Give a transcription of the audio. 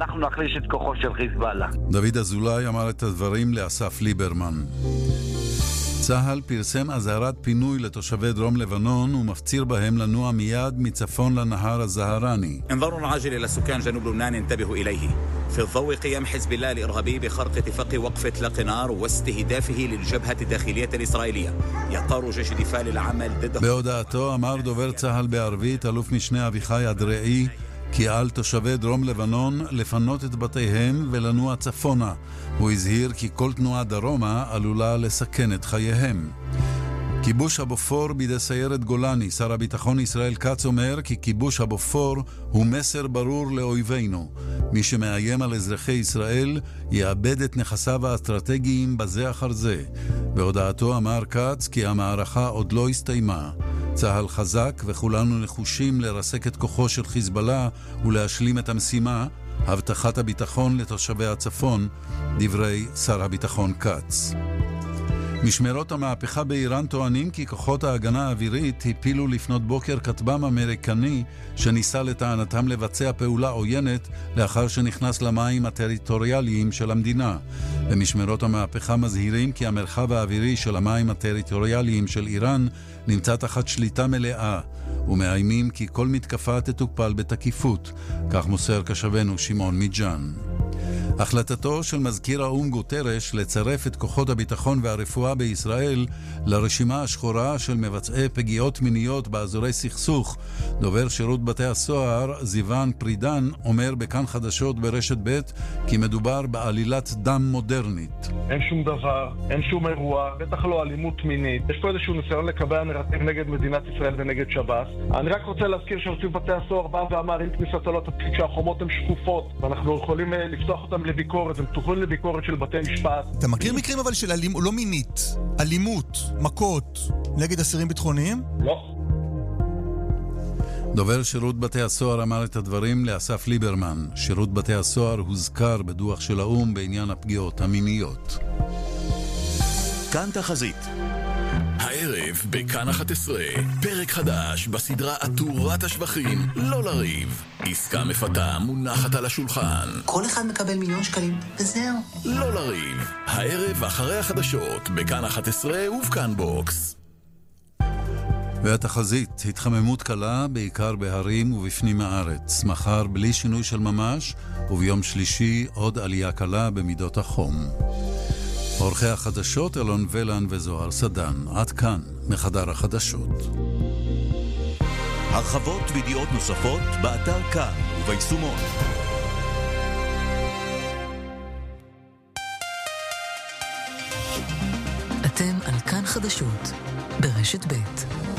אנחנו נחליש את כוחו של חיזבאללה. דוד אזולאי אמר את הדברים לאסף ליברמן. צה"ל פרסם אזהרת פינוי לתושבי דרום לבנון ומפציר בהם לנוע מיד מצפון לנהר הזהרני. انظار عاجل إلى سكان جنوب لبنان انتبهوا إليه في الضوء قيام حزب الله الإرهابي بخرق اتفاق وقف إطلاق نار واستهدافه للجبهة الداخلية الإسرائيلية يضطر جيش الدفاع للعمل ضد. בהודעתו אמר דובר צה"ל בערבית אלוף משנה אביחי אדרעי כי על תושבי דרום לבנון לפנות את בתיהם ולנוע צפונה. הוא הזהיר כי כל תנועה דרומה עלולה לסכן את חייהם. כיבוש הבופור בידי סיירת גולני. שר הביטחון ישראל כץ אומר כי כיבוש הבופור הוא מסר ברור לאויבינו. מי שמאיים על אזרחי ישראל יאבד את נכסיו האסטרטגיים בזה אחר זה. בהודעתו אמר כץ כי המערכה עוד לא הסתיימה. צהל חזק וכולנו נחושים לרסק את כוחו של חיזבאללה ולהשלים את המשימה, הבטחת הביטחון לתושבי הצפון, דברי שר הביטחון כץ. משמרות המהפכה באיראן טוענים כי כוחות ההגנה האווירית הפילו לפנות בוקר כטב"ם אמריקני שניסה לטענתם לבצע פעולה עוינת לאחר שנכנס למים הטריטוריאליים של המדינה. במשמרות המהפכה מזהירים כי המרחב האווירי של המים הטריטוריאליים של איראן נמצא תחת שליטה מלאה, ומאיימים כי כל מתקפה תטופל בתקיפות, כך מוסר קשבנו שמעון מיג'אן. החלטתו של מזכיר האו"ם גוטרש לצרף את כוחות הביטחון והרפואה בישראל לרשימה השחורה של מבצעי פגיעות מיניות באזורי סכסוך. דובר שירות בתי הסוהר זיוון פרידן אומר בכאן חדשות ברשת ב' כי מדובר בעלילת דם מודרנית. אין שום דבר, אין שום אירוע, בטח לא אלימות מינית. יש פה איזשהו ניסיון לקבע נרטיב נגד מדינת ישראל ונגד שב"ס. אני רק רוצה להזכיר שנציב בתי הסוהר בא ואמר עם כניסתו לתפקיד שהחומות הן שקופות ואנחנו יכולים לפתוח אותם לביקורת, הם פתוחים לביקורת של בתי משפט. אתה מכיר מקרים אבל של אלימות, לא מינית, אלימות, מכות, נגד אסירים ביטחוניים? לא. דובר שירות בתי הסוהר אמר את הדברים לאסף ליברמן. שירות בתי הסוהר הוזכר בדוח של האו"ם בעניין הפגיעות המיניות. כאן תחזית. הערב בכאן 11, פרק חדש בסדרה עטורת השבחים, לא לריב. עסקה מפתה מונחת על השולחן. כל אחד מקבל $1,000,000 וזהו. לא לריב. הערב אחרי החדשות בכאן 11 ובכאן בוקס. והתחזית, התחממות קלה בעיקר בהרים ובפנים הארץ. מחר בלי שינוי של ממש, וביום שלישי עוד עלייה קלה במידות החום. עורכי החדשות אלון ולן וזוהר סדן. עד כאן מחדר החדשות. הרחבות וידיעות נוספות באתר כאן וביישומון. אתם על כאן חדשות ברשת ב'.